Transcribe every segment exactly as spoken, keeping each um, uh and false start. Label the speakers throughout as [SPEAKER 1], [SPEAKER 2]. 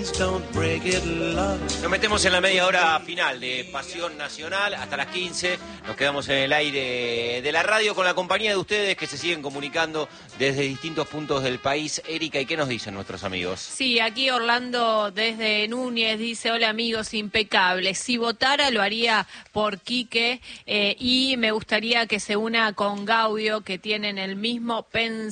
[SPEAKER 1] Nos metemos en la media hora final de Pasión Nacional hasta las quince. Nos quedamos en el aire de la radio con la compañía de ustedes que se siguen comunicando desde distintos puntos del país. Erika, ¿y qué nos dicen nuestros amigos?
[SPEAKER 2] Sí, aquí Orlando desde Núñez dice: hola amigos, impecable. Si votara lo haría por Quique eh, y me gustaría que se una con Gaudio, que tienen el mismo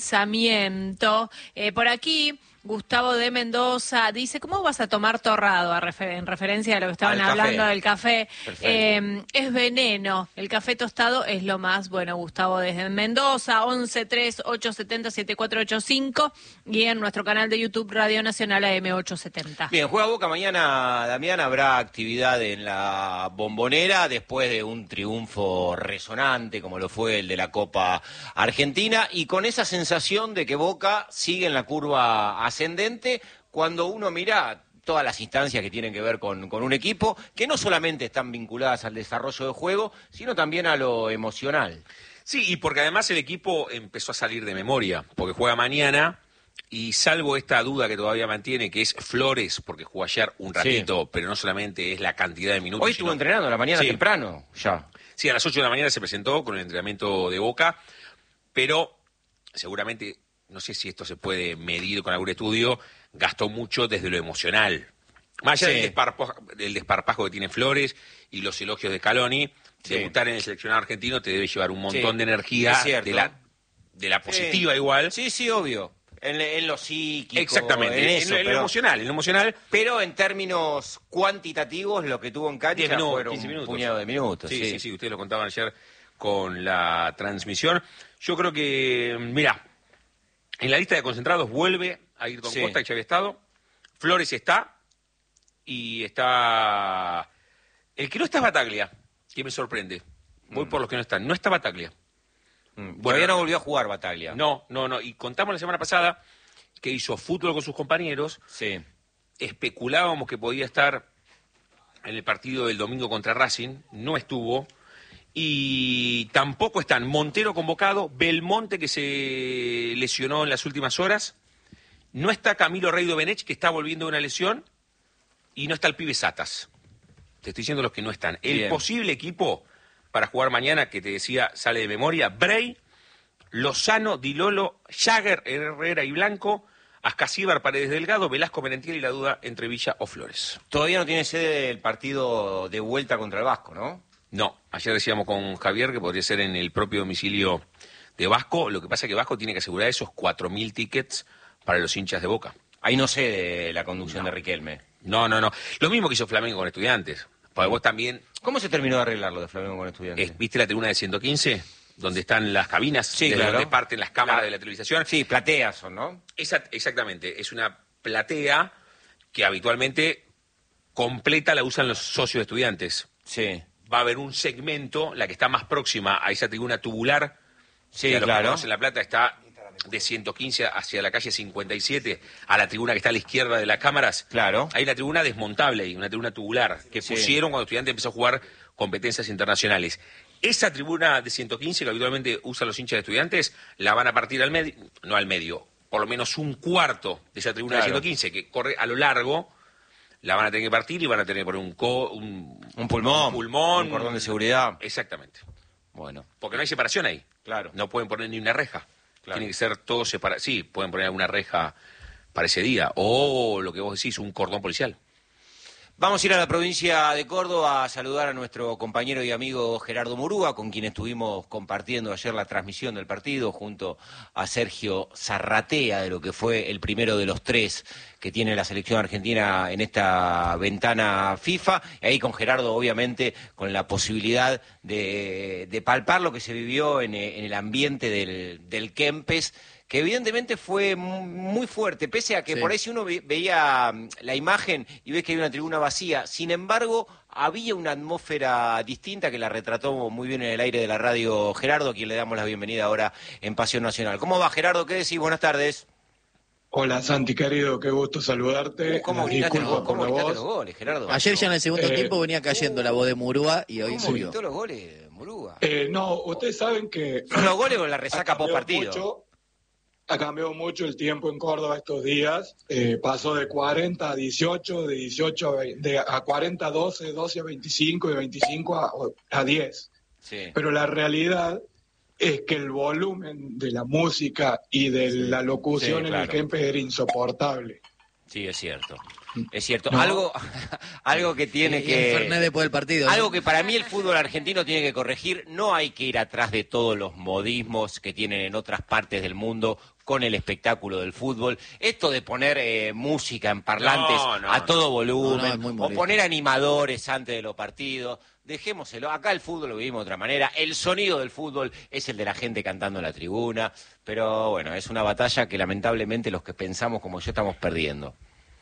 [SPEAKER 2] pensamiento. Eh, por aquí Gustavo de Mendoza dice: ¿cómo vas a tomar torrado? A refer- en referencia a lo que estaban
[SPEAKER 1] Al
[SPEAKER 2] hablando
[SPEAKER 1] café.
[SPEAKER 2] del café. Eh, es veneno. El café tostado es lo más. Bueno, Gustavo desde Mendoza, once tres ocho siete cero siete cuatro ocho cinco y en nuestro canal de YouTube Radio Nacional A M ochocientos setenta.
[SPEAKER 1] Bien, juega Boca mañana, Damián. Habrá actividad en la Bombonera después de un triunfo resonante como lo fue el de la Copa Argentina y con esa sensación de que Boca sigue en la curva ascendente cuando uno mira todas las instancias que tienen que ver con, con un equipo, que no solamente están vinculadas al desarrollo de juego, sino también a lo emocional.
[SPEAKER 3] Sí, y porque además el equipo empezó a salir de memoria, porque juega mañana, y salvo esta duda que todavía mantiene, que es Flores, porque jugó ayer un ratito, sí, pero no solamente es la cantidad de minutos.
[SPEAKER 1] Hoy estuvo
[SPEAKER 3] sino...
[SPEAKER 1] entrenando a la mañana, sí, temprano, ya.
[SPEAKER 3] Sí, a las ocho de la mañana se presentó con el entrenamiento de Boca, pero seguramente, no sé si esto se puede medir con algún estudio, gastó mucho desde lo emocional. Más allá sí. del, desparpajo, del desparpajo que tiene Flores y los elogios de Scaloni, sí, debutar en el seleccionado argentino te debe llevar un montón sí. de energía, de la, de la positiva
[SPEAKER 1] sí.
[SPEAKER 3] igual.
[SPEAKER 1] Sí, sí, obvio. En, en lo psíquico,
[SPEAKER 3] exactamente,
[SPEAKER 1] en,
[SPEAKER 3] en,
[SPEAKER 1] eso,
[SPEAKER 3] en, en
[SPEAKER 1] pero,
[SPEAKER 3] lo emocional, en lo emocional.
[SPEAKER 1] Pero en términos cuantitativos, lo que tuvo en cancha
[SPEAKER 3] diez minutos,
[SPEAKER 1] fueron
[SPEAKER 3] quince minutos.
[SPEAKER 1] un puñado de minutos.
[SPEAKER 3] Sí,
[SPEAKER 1] sí,
[SPEAKER 3] sí, sí, ustedes lo contaban ayer con la transmisión. Yo creo que, mira, en la lista de concentrados vuelve a Ayrton sí. Costa, que ya había estado. Flores está. Y está... El que no está es Bataglia, que me sorprende. Voy mm. por los que no están. No está Bataglia.
[SPEAKER 1] Mm. Todavía bueno, no volvió a jugar Bataglia.
[SPEAKER 3] No, no, no. Y contamos la semana pasada que hizo fútbol con sus compañeros.
[SPEAKER 1] Sí.
[SPEAKER 3] Especulábamos que podía estar en el partido del domingo contra Racing. No estuvo. Y tampoco están Montero convocado, Belmonte que se lesionó en las últimas horas, no está Camilo Rey Domenech que está volviendo de una lesión y no está el pibe Satas. Te estoy diciendo los que no están. El Bien. posible equipo para jugar mañana, que te decía, sale de memoria: Bray, Lozano, Dilolo, Jagger, Herrera y Blanco, Ascasíbar, Paredes Delgado, Velasco, Merentiel y la duda entre Villa o Flores.
[SPEAKER 1] Todavía no tiene sede el partido de vuelta contra el Vasco, ¿no?
[SPEAKER 3] No, ayer decíamos con Javier que podría ser en el propio domicilio de Vasco. Lo que pasa es que Vasco tiene que asegurar esos cuatro mil tickets para los hinchas de Boca.
[SPEAKER 1] Ahí no sé de la conducción no. de Riquelme.
[SPEAKER 3] No, no, no. Lo mismo que hizo Flamengo con Estudiantes. Porque vos también...
[SPEAKER 1] ¿Cómo se terminó de arreglar lo de Flamengo con Estudiantes?
[SPEAKER 3] ¿Viste la tribuna de ciento quince? Donde están las cabinas,
[SPEAKER 1] sí,
[SPEAKER 3] desde
[SPEAKER 1] claro.
[SPEAKER 3] donde parten las cámaras
[SPEAKER 1] la...
[SPEAKER 3] de la televisación.
[SPEAKER 1] Sí, plateas son, ¿no?
[SPEAKER 3] Esa, exactamente. Es una platea que habitualmente completa la usan los socios de Estudiantes.
[SPEAKER 1] Sí.
[SPEAKER 3] Va a haber un segmento, la que está más próxima a esa tribuna tubular,
[SPEAKER 1] sí,
[SPEAKER 3] que a
[SPEAKER 1] claro.
[SPEAKER 3] en La Plata está de ciento quince hacia la calle cincuenta y siete, a la tribuna que está a la izquierda de las cámaras.
[SPEAKER 1] Claro.
[SPEAKER 3] Hay una tribuna desmontable y una tribuna tubular que sí. pusieron cuando Estudiantes empezó a jugar competencias internacionales. Esa tribuna de ciento quince que habitualmente usan los hinchas de Estudiantes, la van a partir al medio, no al medio, por lo menos un cuarto de esa tribuna claro. de ciento quince que corre a lo largo. La van a tener que partir y van a tener que poner un, co, un,
[SPEAKER 1] un pulmón,
[SPEAKER 3] un pulmón,
[SPEAKER 1] un cordón de seguridad.
[SPEAKER 3] Exactamente.
[SPEAKER 1] Bueno.
[SPEAKER 3] Porque no hay separación ahí.
[SPEAKER 1] Claro.
[SPEAKER 3] No pueden poner ni una reja.
[SPEAKER 1] Claro.
[SPEAKER 3] Tiene que ser todo separado. Sí, pueden poner alguna reja para ese día. O lo que vos decís, un cordón policial.
[SPEAKER 1] Vamos a ir a la provincia de Córdoba a saludar a nuestro compañero y amigo Gerardo Murúa, con quien estuvimos compartiendo ayer la transmisión del partido junto a Sergio Zarratea, de lo que fue el primero de los tres que tiene la selección argentina en esta ventana FIFA. Y ahí con Gerardo, obviamente, con la posibilidad de, de palpar lo que se vivió en, en el ambiente del, del Kempes, que evidentemente fue muy fuerte, pese a que sí. por ahí si uno veía la imagen y ves que hay una tribuna vacía, sin embargo, había una atmósfera distinta que la retrató muy bien en el aire de la radio Gerardo, a quien le damos la bienvenida ahora en Pasión Nacional. ¿Cómo va, Gerardo? ¿Qué decís? Buenas tardes.
[SPEAKER 4] Hola, Santi, querido, qué gusto saludarte.
[SPEAKER 1] Uh, ¿Cómo gritaste los, ¿cómo gritaste los goles, Gerardo?
[SPEAKER 5] Ayer ya en el segundo eh, tiempo venía cayendo la voz de Murúa y hoy
[SPEAKER 1] ¿Cómo
[SPEAKER 5] subió.
[SPEAKER 1] gritó los goles, Murúa?
[SPEAKER 4] Eh, no, ustedes saben que...
[SPEAKER 1] ¿Los goles o la resaca post partido?
[SPEAKER 4] ha cambiado mucho el tiempo en Córdoba estos días. Eh, pasó de cuarenta a dieciocho, de dieciocho a, veinte, de, a cuarenta a doce, doce a veinticinco, de veinticinco a, a diez.
[SPEAKER 1] Sí.
[SPEAKER 4] Pero la realidad es que el volumen de la música y de sí. la locución
[SPEAKER 1] sí,
[SPEAKER 4] en
[SPEAKER 1] claro.
[SPEAKER 4] el Kempes era insoportable.
[SPEAKER 1] Sí, es cierto. Es cierto.
[SPEAKER 4] ¿No?
[SPEAKER 1] Algo algo que tiene
[SPEAKER 5] y,
[SPEAKER 1] que...
[SPEAKER 5] Y Fernet después del partido. ¿No?
[SPEAKER 1] Algo que para mí el fútbol argentino tiene que corregir. No hay que ir atrás de todos los modismos que tienen en otras partes del mundo con el espectáculo del fútbol. Esto de poner eh, música en parlantes
[SPEAKER 3] no, no,
[SPEAKER 1] a todo volumen,
[SPEAKER 5] no, no,
[SPEAKER 1] o poner animadores antes de los partidos, dejémoselo. Acá el fútbol lo vivimos de otra manera. El sonido del fútbol es el de la gente cantando en la tribuna. Pero bueno, es una batalla que lamentablemente los que pensamos como yo estamos perdiendo.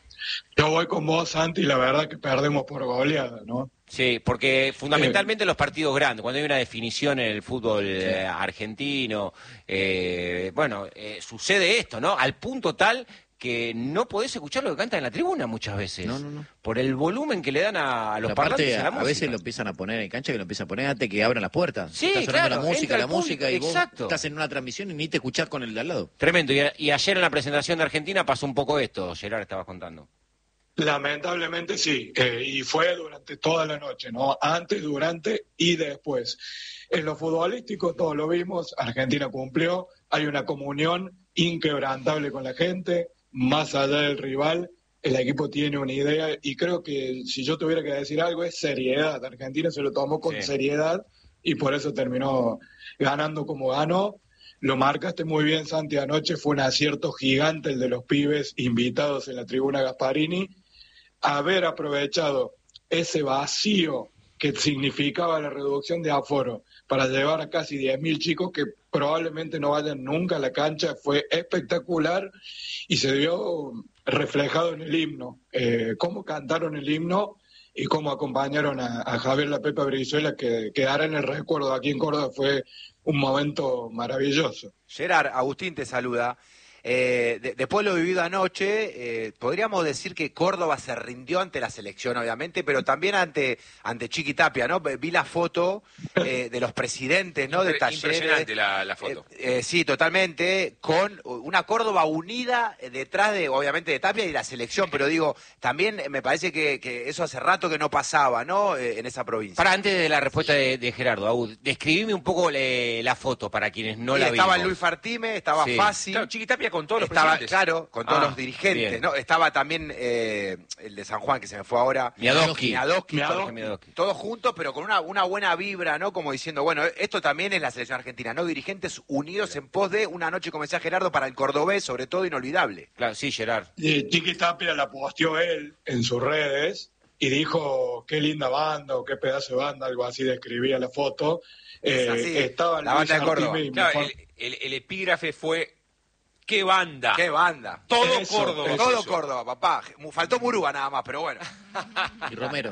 [SPEAKER 4] Yo voy con vos, Santi, y la verdad que perdemos por goleada, ¿no?
[SPEAKER 1] Sí, porque fundamentalmente los partidos grandes, cuando hay una definición en el fútbol sí. eh, argentino, eh, bueno, eh, sucede esto, ¿no? Al punto tal que no podés escuchar lo que cantan en la tribuna muchas veces.
[SPEAKER 5] No, no, no.
[SPEAKER 1] Por el volumen que le dan a, a los
[SPEAKER 5] aparte,
[SPEAKER 1] parlantes a la
[SPEAKER 5] a
[SPEAKER 1] música.
[SPEAKER 5] A veces lo empiezan a poner en cancha, que lo empiezan a poner antes que abran las puertas.
[SPEAKER 1] Sí,
[SPEAKER 5] está sonando
[SPEAKER 1] claro,
[SPEAKER 5] la música, la
[SPEAKER 1] público,
[SPEAKER 5] música, y vos
[SPEAKER 1] exacto.
[SPEAKER 5] estás en una transmisión y ni te escuchás con el de al lado.
[SPEAKER 1] Tremendo. Y, y ayer en la presentación de Argentina pasó un poco esto, Gerard, estabas contando.
[SPEAKER 4] Lamentablemente sí, eh, y fue durante toda la noche, ¿no? Antes, durante y después. En lo futbolístico todos lo vimos, Argentina cumplió, hay una comunión inquebrantable con la gente, más allá del rival, el equipo tiene una idea y creo que si yo tuviera que decir algo es seriedad. Argentina se lo tomó con sí. seriedad y por eso terminó ganando como ganó. Lo marcaste muy bien, Santi, anoche fue un acierto gigante el de los pibes invitados en la tribuna Gasparini. Haber aprovechado ese vacío que significaba la reducción de aforo para llevar a casi diez mil chicos que probablemente no vayan nunca a la cancha fue espectacular y se vio reflejado en el himno. Eh, cómo cantaron el himno y cómo acompañaron a, a Javier La Pepa Brizuela, que quedará en el recuerdo aquí en Córdoba, fue un momento maravilloso.
[SPEAKER 6] Gerard, Agustín te saluda. Eh, de, después de lo vivido anoche, eh, podríamos decir que Córdoba se rindió ante la selección, obviamente, pero también ante ante Chiqui Tapia, ¿no? Vi la foto eh, de los presidentes, ¿no? De Talleres.
[SPEAKER 3] Impresionante la, la foto.
[SPEAKER 6] Eh, eh, sí, totalmente, con una Córdoba unida detrás de, obviamente, de Tapia y la selección, pero digo, también me parece que, que eso hace rato que no pasaba, ¿no? Eh, en esa provincia.
[SPEAKER 1] Para antes de la respuesta de, de Gerardo, Aud, describime un poco le, la foto para quienes no
[SPEAKER 6] sí,
[SPEAKER 1] la
[SPEAKER 6] estaba
[SPEAKER 1] vimos.
[SPEAKER 6] Luis Fartime, estaba
[SPEAKER 1] sí.
[SPEAKER 6] Fácil.
[SPEAKER 3] Claro, Chiqui Tapia con todos los
[SPEAKER 6] estaba,
[SPEAKER 3] presidentes.
[SPEAKER 6] Claro, con todos
[SPEAKER 1] ah,
[SPEAKER 6] los dirigentes,
[SPEAKER 1] bien.
[SPEAKER 6] ¿no? Estaba también eh, el de San Juan, que se me fue ahora.
[SPEAKER 1] Miadoski.
[SPEAKER 6] Miadoski,
[SPEAKER 1] Miadoski. Miadoski.
[SPEAKER 6] Todos juntos, pero con una, una buena vibra, ¿no? Como diciendo, bueno, esto también es la selección argentina, ¿no? Dirigentes unidos en pos de una noche, como decía Gerardo, para el cordobés, sobre todo, inolvidable.
[SPEAKER 1] Claro, sí, Gerard.
[SPEAKER 4] Y Chiqui Tapia la posteó él en sus redes y dijo, qué linda banda o qué pedazo de banda, algo así describía la foto. Eh,
[SPEAKER 6] así,
[SPEAKER 4] estaba
[SPEAKER 6] la banda de Córdoba.
[SPEAKER 3] Claro, el, el, el epígrafe fue, ¿qué banda?
[SPEAKER 6] ¿Qué banda?
[SPEAKER 3] Todo
[SPEAKER 4] Eso,
[SPEAKER 3] Córdoba.
[SPEAKER 4] eso,
[SPEAKER 6] Todo
[SPEAKER 4] eso.
[SPEAKER 6] Córdoba, papá. Faltó Murúa nada más, pero bueno.
[SPEAKER 5] Y Romero.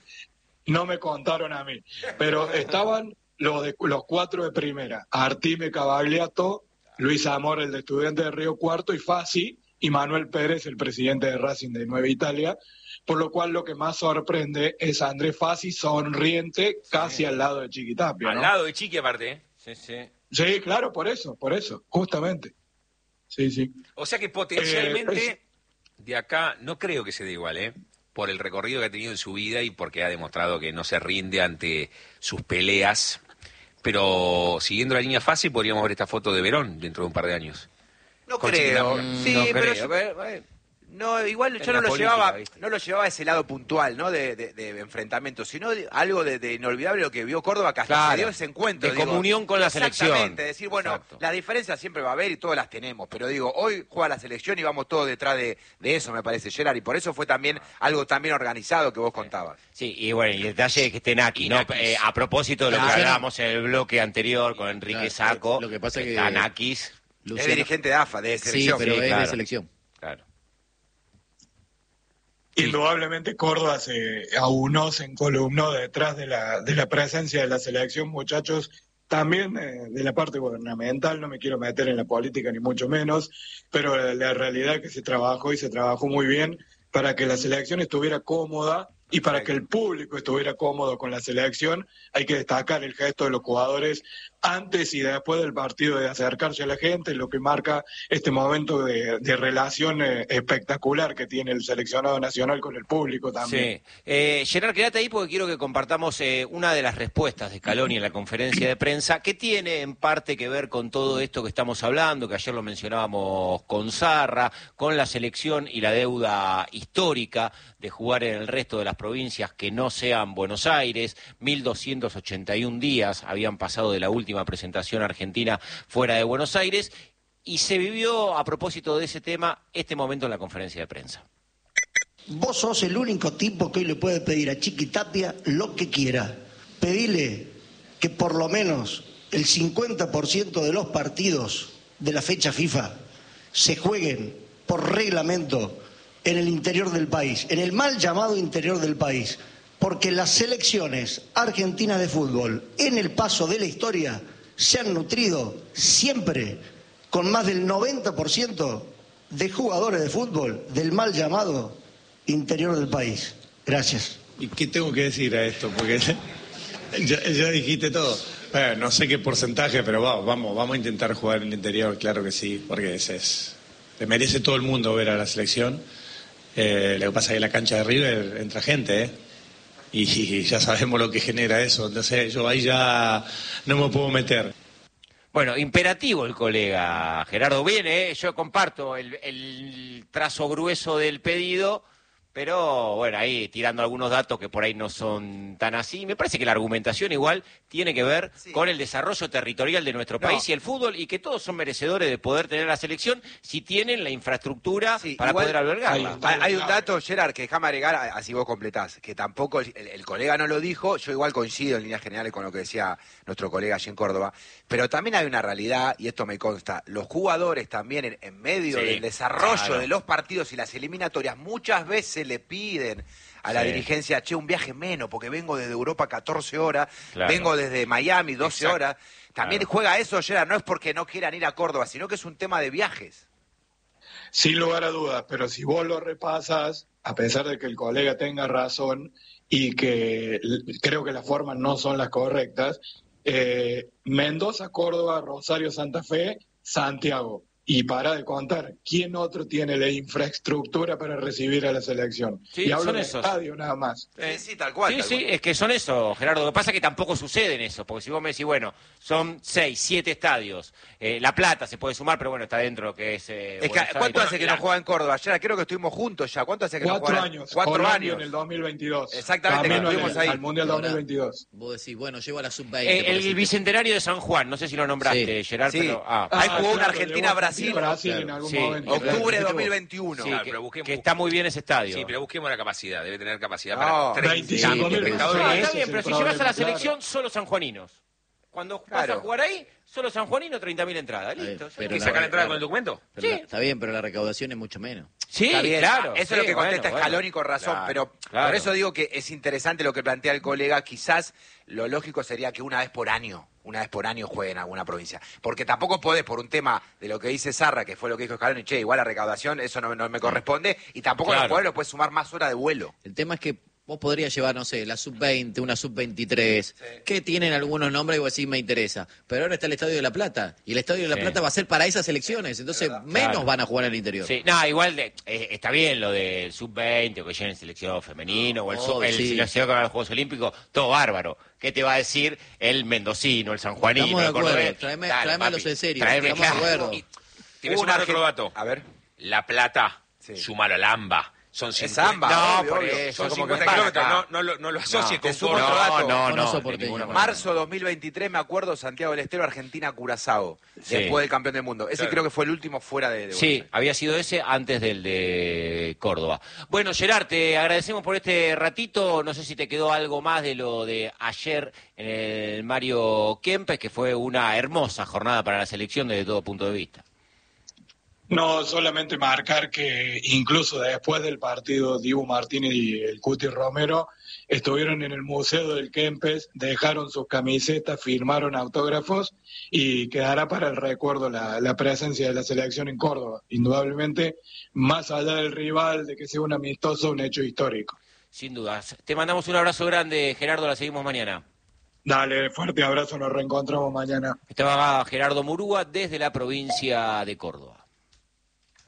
[SPEAKER 4] No me contaron a mí, pero estaban los, de, los cuatro de primera, Artime Cavagliato, Luis Amor, el de Estudiantes de Río Cuarto, y Fassi, y Manuel Pérez, el presidente de Racing de Nueva Italia, por lo cual lo que más sorprende es a Andrés Fassi sonriente sí. casi al lado de Chiqui Tapia, ¿no?
[SPEAKER 3] Al lado de Chiqui aparte, ¿eh?
[SPEAKER 1] Sí, sí.
[SPEAKER 4] Sí, claro, por eso, por eso, justamente. Sí, sí.
[SPEAKER 3] O sea que potencialmente
[SPEAKER 4] Eh,
[SPEAKER 3] de acá no creo que se dé igual, ¿eh? Por el recorrido que ha tenido en su vida y porque ha demostrado que no se rinde ante sus peleas. Pero siguiendo la línea fácil podríamos ver esta foto de Verón dentro de un par de años.
[SPEAKER 6] No
[SPEAKER 3] Con
[SPEAKER 6] creo.
[SPEAKER 3] Chiqui
[SPEAKER 6] Sí,
[SPEAKER 1] no
[SPEAKER 6] pero
[SPEAKER 1] creo.
[SPEAKER 6] yo-
[SPEAKER 1] Pero, eh,
[SPEAKER 6] No, igual
[SPEAKER 1] En
[SPEAKER 6] yo
[SPEAKER 1] la
[SPEAKER 6] no lo
[SPEAKER 1] política,
[SPEAKER 6] llevaba,
[SPEAKER 1] ¿viste?
[SPEAKER 6] no lo llevaba a ese lado puntual, ¿no? De, de, de enfrentamiento, sino de- algo de, de inolvidable lo que vio Córdoba, que hasta
[SPEAKER 1] Claro.
[SPEAKER 6] se dio ese encuentro.
[SPEAKER 1] De
[SPEAKER 6] digo.
[SPEAKER 1] comunión con la selección.
[SPEAKER 6] Exactamente, decir, bueno,
[SPEAKER 1] Exacto.
[SPEAKER 6] las diferencias siempre va a haber y todas las tenemos, pero digo, hoy juega la selección y vamos todos detrás de, de eso, me parece, Gerard, y por eso fue también algo también organizado que vos contabas.
[SPEAKER 1] Sí, y bueno, y el detalle es que esté Naki,
[SPEAKER 3] Y
[SPEAKER 1] ¿no?
[SPEAKER 3] Nakis.
[SPEAKER 1] Eh, a propósito de lo que
[SPEAKER 5] Claro.
[SPEAKER 1] hablábamos en el bloque anterior con Enrique
[SPEAKER 5] Claro,
[SPEAKER 1] Saco,
[SPEAKER 5] lo que pasa que-
[SPEAKER 1] está Nakis,
[SPEAKER 6] Es
[SPEAKER 5] Luciano-
[SPEAKER 6] dirigente de A F A, de
[SPEAKER 5] Sí,
[SPEAKER 6] selección.
[SPEAKER 5] pero
[SPEAKER 1] sí,
[SPEAKER 5] es
[SPEAKER 1] claro.
[SPEAKER 5] de selección.
[SPEAKER 1] claro.
[SPEAKER 4] Indudablemente Córdoba se aunó, se encolumnó detrás de la, de la presencia de la selección, muchachos, también eh, de la parte gubernamental, no me quiero meter en la política ni mucho menos, pero la, la realidad es que se trabajó y se trabajó muy bien para que la selección estuviera cómoda y para que el público estuviera cómodo con la selección. Hay que destacar el gesto de los jugadores antes y después del partido, de acercarse a la gente, lo que marca este momento de, de relación eh, espectacular que tiene el seleccionado nacional con el público también.
[SPEAKER 1] Sí. Eh, Gerard, quédate ahí porque quiero que compartamos eh, una de las respuestas de Scaloni en la conferencia de prensa, que tiene en parte que ver con todo esto que estamos hablando, que ayer lo mencionábamos con Zarra, con la selección y la deuda histórica de jugar en el resto de las provincias que no sean Buenos Aires. mil doscientos ochenta y un días habían pasado de la última presentación argentina fuera de Buenos Aires, y se vivió, a propósito de ese tema, este momento en la conferencia de prensa.
[SPEAKER 7] Vos sos el único tipo que hoy le puede pedir a Chiqui Tapia lo que quiera. Pedile que por lo menos el cincuenta por ciento de los partidos de la fecha FIFA se jueguen por reglamento en el interior del país, en el mal llamado interior del país, porque las selecciones argentinas de fútbol en el paso de la historia se han nutrido siempre con más del noventa por ciento de jugadores de fútbol del mal llamado interior del país. Gracias.
[SPEAKER 8] ¿Y qué tengo que decir a esto? Porque ya, ya dijiste todo. Bueno, no sé qué porcentaje, pero vamos, vamos, vamos a intentar jugar en el interior, claro que sí, porque ese es, le merece todo el mundo ver a la selección. Eh, lo que pasa es que en la cancha de River entra gente, ¿eh? Y, y ya sabemos lo que genera eso, entonces yo ahí ya no me puedo meter.
[SPEAKER 1] Bueno, imperativo el colega Gerardo. Bien, ¿eh? Yo comparto el, el trazo grueso del pedido, pero bueno, ahí tirando algunos datos que por ahí no son tan así. Me parece que la argumentación igual tiene que ver sí. con el desarrollo territorial de nuestro país no. y el fútbol, y que todos son merecedores de poder tener la selección si tienen la infraestructura sí, para poder albergarla.
[SPEAKER 6] Hay, hay un dato, Gerard, que déjame agregar, así vos completás, que tampoco el, el colega no lo dijo, yo igual coincido en líneas generales con lo que decía nuestro colega allí en Córdoba, pero también hay una realidad, y esto me consta, los jugadores también en, en medio sí, del desarrollo claro. de los partidos y las eliminatorias muchas veces le piden a la sí. dirigencia, che, un viaje menos, porque vengo desde Europa catorce horas, claro. vengo desde Miami doce Exacto. horas. También claro. juega eso, Gerard, no es porque no quieran ir a Córdoba, sino que es un tema de viajes.
[SPEAKER 4] Sin lugar a dudas, pero si vos lo repasas, a pesar de que el colega tenga razón y que creo que las formas no son las correctas, eh, Mendoza, Córdoba, Rosario, Santa Fe, Santiago. Y para de contar, ¿quién otro tiene la infraestructura para recibir a la selección?
[SPEAKER 1] Sí,
[SPEAKER 4] y hablo
[SPEAKER 1] son
[SPEAKER 4] de
[SPEAKER 1] esos.
[SPEAKER 4] estadio nada más.
[SPEAKER 1] Eh, sí, tal cual. Sí, tal sí, cual. Es que son esos, Gerardo. Lo que pasa es que tampoco sucede en eso, porque si vos me decís, bueno, son seis, siete estadios. Eh, La Plata se puede sumar, pero bueno, está dentro de lo que es... Eh,
[SPEAKER 6] es que, ¿cuánto hace que no juega en Córdoba? Ayer creo que estuvimos juntos ya. ¿Cuánto hace que
[SPEAKER 4] Cuatro
[SPEAKER 6] no juega?
[SPEAKER 4] años.
[SPEAKER 6] Cuatro
[SPEAKER 4] Colombia
[SPEAKER 6] años.
[SPEAKER 4] En el dos mil veintidós.
[SPEAKER 6] Exactamente, que estuvimos ahí.
[SPEAKER 4] Al Mundial dos mil veintidós.
[SPEAKER 5] Vos decís, bueno, llevo a la sub veinte.
[SPEAKER 1] Eh, el bicentenario de San Juan, no sé si lo nombraste, sí. Gerard,
[SPEAKER 6] sí.
[SPEAKER 1] pero... Ah,
[SPEAKER 6] ahí
[SPEAKER 4] ah,
[SPEAKER 6] jugó
[SPEAKER 4] claro,
[SPEAKER 6] una Argentina-Brasil.
[SPEAKER 4] Brasil en algún
[SPEAKER 1] sí.
[SPEAKER 4] momento.
[SPEAKER 6] Octubre de dos mil veintiuno.
[SPEAKER 1] Sí,
[SPEAKER 3] Claro,
[SPEAKER 1] que,
[SPEAKER 3] pero busquemos,
[SPEAKER 1] que está muy bien ese estadio.
[SPEAKER 3] Sí, pero busquemos la capacidad, debe tener capacidad
[SPEAKER 6] no,
[SPEAKER 3] para
[SPEAKER 4] veinticinco mil
[SPEAKER 3] espectadores.
[SPEAKER 1] Ah, está bien, pero si llevas a la
[SPEAKER 4] claro.
[SPEAKER 1] selección, solo sanjuaninos. Cuando
[SPEAKER 6] Claro.
[SPEAKER 1] vas a jugar ahí, solo sanjuanino, treinta mil entradas.
[SPEAKER 5] Ver,
[SPEAKER 1] Listo.
[SPEAKER 5] pero
[SPEAKER 3] ¿Que
[SPEAKER 5] la-
[SPEAKER 3] sacar la entrada
[SPEAKER 5] la-
[SPEAKER 3] con el documento?
[SPEAKER 5] Pero
[SPEAKER 1] Sí.
[SPEAKER 5] la- está bien, pero la recaudación es mucho menos.
[SPEAKER 1] Sí,
[SPEAKER 6] Está bien,
[SPEAKER 1] claro.
[SPEAKER 6] Eso
[SPEAKER 1] sí,
[SPEAKER 6] es lo que contesta
[SPEAKER 1] bueno,
[SPEAKER 6] Scaloni
[SPEAKER 1] bueno.
[SPEAKER 6] con razón,
[SPEAKER 1] Claro,
[SPEAKER 6] pero
[SPEAKER 1] claro.
[SPEAKER 6] por eso digo que es interesante lo que plantea el colega. Quizás lo lógico sería que una vez por año, una vez por año juegue en alguna provincia. Porque tampoco podés, por un tema de lo que dice Zarra, que fue lo que dijo Scaloni, che, igual la recaudación, eso no, no me corresponde, y tampoco
[SPEAKER 1] Claro.
[SPEAKER 6] los jugadores puedes sumar más horas de vuelo.
[SPEAKER 5] El tema es que vos podrías llevar, no sé, la sub veinte, una sub veintitrés, que tienen algunos nombres y vos decís, me interesa. Pero ahora está el Estadio de La Plata, y el Estadio de La
[SPEAKER 1] Sí.
[SPEAKER 5] Plata va a ser para esas elecciones, entonces menos
[SPEAKER 1] Claro.
[SPEAKER 5] van a jugar en el interior.
[SPEAKER 1] Sí, no, igual de, eh, está bien lo del sub veinte o que lleguen selección femenino o el, sub,
[SPEAKER 5] Oh,
[SPEAKER 1] el
[SPEAKER 5] sí.
[SPEAKER 1] selección que va a los Juegos Olímpicos, todo bárbaro. ¿Qué te va a decir el mendocino, el sanjuanino,
[SPEAKER 5] Estamos de
[SPEAKER 1] el
[SPEAKER 5] acuerdo,
[SPEAKER 1] cordobés?
[SPEAKER 5] traeme,
[SPEAKER 1] Dale,
[SPEAKER 5] traeme a
[SPEAKER 1] papi,
[SPEAKER 5] los en serio,
[SPEAKER 1] traeme,
[SPEAKER 5] estamos de
[SPEAKER 1] claro.
[SPEAKER 5] acuerdo.
[SPEAKER 3] Y te voy a
[SPEAKER 6] Una
[SPEAKER 3] sumar otro
[SPEAKER 6] Argen-
[SPEAKER 3] dato.
[SPEAKER 6] A ver.
[SPEAKER 3] La Plata,
[SPEAKER 6] Sí.
[SPEAKER 3] sumalo al AMBA. Son
[SPEAKER 6] Es
[SPEAKER 3] cincuenta,
[SPEAKER 6] Zamba,
[SPEAKER 1] No,
[SPEAKER 6] obvio,
[SPEAKER 1] por
[SPEAKER 6] obvio.
[SPEAKER 1] eso,
[SPEAKER 3] son
[SPEAKER 1] como que
[SPEAKER 3] cincuenta
[SPEAKER 1] para
[SPEAKER 3] kilómetros,
[SPEAKER 1] acá.
[SPEAKER 3] no, no, lo- no lo asocies
[SPEAKER 6] No, te
[SPEAKER 3] con
[SPEAKER 6] sumo
[SPEAKER 3] Córdoba.
[SPEAKER 6] otro dato.
[SPEAKER 1] No,
[SPEAKER 5] No
[SPEAKER 1] no,
[SPEAKER 5] soporte,
[SPEAKER 1] de ninguna
[SPEAKER 5] no.
[SPEAKER 1] manera.
[SPEAKER 6] Marzo dos mil veintitrés, me acuerdo, Santiago del Estero, Argentina-Curazao,
[SPEAKER 1] Sí.
[SPEAKER 6] después del campeón del mundo. Ese
[SPEAKER 3] Claro.
[SPEAKER 6] creo que fue el último fuera de, de Buenos
[SPEAKER 1] Sí,
[SPEAKER 6] Aires.
[SPEAKER 1] había sido ese antes del de Córdoba. Bueno, Gerard, te agradecemos por este ratito. No sé si te quedó algo más de lo de ayer en el Mario Kempes, que fue una hermosa jornada para la selección desde todo punto de vista.
[SPEAKER 4] No, solamente marcar que incluso después del partido, Dibu Martínez y el Cuti Romero estuvieron en el Museo del Kempes, dejaron sus camisetas, firmaron autógrafos y quedará para el recuerdo la, la presencia de la selección en Córdoba. Indudablemente, más allá del rival, de que sea un amistoso, un hecho histórico.
[SPEAKER 1] Sin dudas. Te mandamos un abrazo grande, Gerardo. La seguimos mañana.
[SPEAKER 4] Dale, fuerte abrazo, nos reencontramos mañana.
[SPEAKER 1] Estaba Gerardo Murúa desde la provincia de Córdoba.